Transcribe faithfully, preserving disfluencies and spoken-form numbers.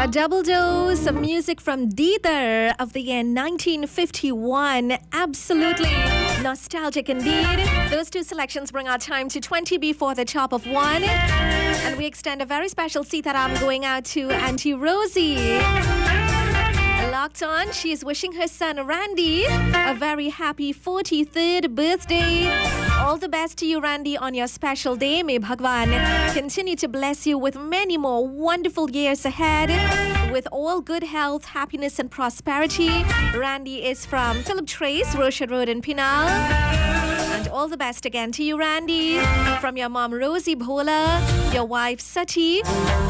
A double dose of music from Deether of the year nineteen fifty-one. Absolutely nostalgic indeed. Those two selections bring our time to twenty before the top of one. And we extend a very special Sitaram going out to Auntie Rosie. Locked on, she is wishing her son Randy a very happy forty-third birthday. All the best to you, Randy, on your special day. May Bhagwan continue to bless you with many more wonderful years ahead, with all good health, happiness and prosperity. Randy is from Philip Trace, Rochard Road in Pinal. And all the best again to you, Randy, from your mom Rosie Bhola, your wife Sati,